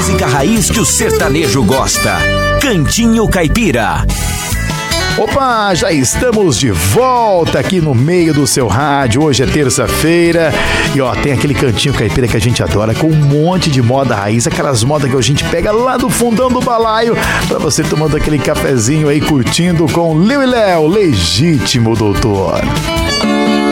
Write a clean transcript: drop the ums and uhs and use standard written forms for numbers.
música raiz que o sertanejo gosta. Cantinho Caipira. Opa, já estamos de volta aqui no meio do seu rádio. Hoje é terça-feira e ó, tem aquele cantinho caipira que a gente adora, com um monte de moda raiz, aquelas modas que a gente pega lá do fundão do balaio, pra você tomando aquele cafezinho aí, curtindo com Liu e Léo, Legítimo Doutor.